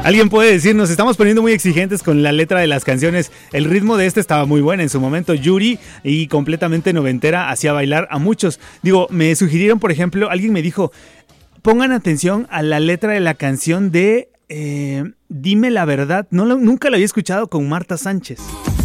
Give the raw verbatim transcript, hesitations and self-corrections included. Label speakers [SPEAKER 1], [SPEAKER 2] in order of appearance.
[SPEAKER 1] Alguien puede decir, nos estamos poniendo muy exigentes con la letra de las canciones. El ritmo de este estaba muy bueno en su momento. Yuri, y completamente noventera, hacía bailar a muchos. Digo, me sugirieron, por ejemplo, alguien me dijo, pongan atención a la letra de la canción de eh, Dime la verdad. No, nunca la había escuchado con Marta Sánchez.